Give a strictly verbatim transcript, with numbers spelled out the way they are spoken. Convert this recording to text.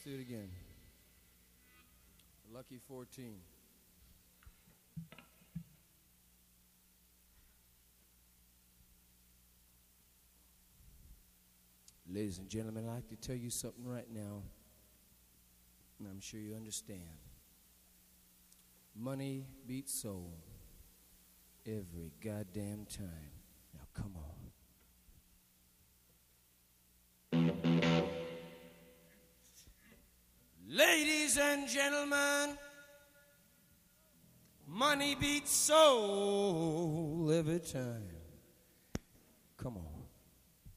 do it again. Lucky fourteen. Ladies and gentlemen, I'd like to tell you something right now, and I'm sure you understand. Money beats soul every goddamn time. Now, come on. Ladies and gentlemen, money beats soul every time.